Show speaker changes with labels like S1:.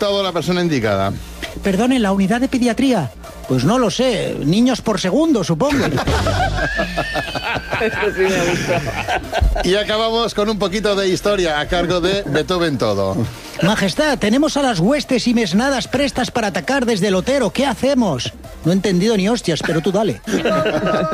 S1: preguntado a la persona indicada.
S2: Perdone, ¿la unidad de pediatría? Pues no lo sé, niños por segundo, supongo.
S3: Esto sí me gusta.
S1: Y acabamos con un poquito de historia a cargo de Beethoven Todo.
S2: Majestad, tenemos a las huestes y mesnadas prestas para atacar desde el Otero. ¿Qué hacemos? No he entendido ni hostias, pero tú dale.